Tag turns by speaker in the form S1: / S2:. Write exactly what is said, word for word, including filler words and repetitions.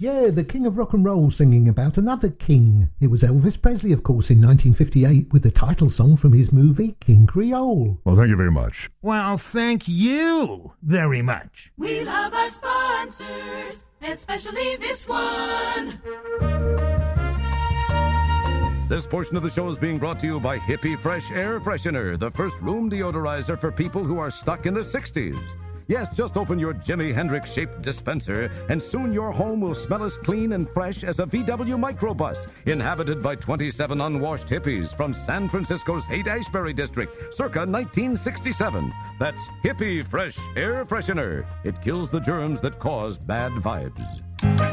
S1: Yeah, the king of rock and roll singing about another king. It was Elvis Presley, of course, in nineteen fifty-eight with the title song from his movie King Creole.
S2: Well, thank you very much.
S3: Well, thank you very much.
S4: We love our sponsors, especially this one.
S5: This portion of the show is being brought to you by Hippie Fresh Air Freshener, the first room deodorizer for people who are stuck in the sixties. Yes, just open your Jimi Hendrix-shaped dispenser, and soon your home will smell as clean and fresh as a V W microbus, inhabited by twenty-seven unwashed hippies from San Francisco's Haight-Ashbury district, circa nineteen sixty-seven. That's Hippie Fresh Air Freshener. It kills the germs that cause bad vibes.